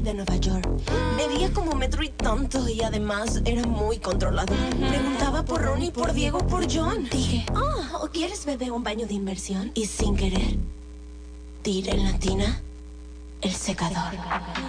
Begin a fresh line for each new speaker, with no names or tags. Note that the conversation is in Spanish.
de Nueva York. Medía como metro y tanto y además era muy controlado. Preguntaba por Ronnie, por Diego, por John. Dije, ¿o quieres bebé un baño de inmersión? Y sin querer, tiré en la tina el secador.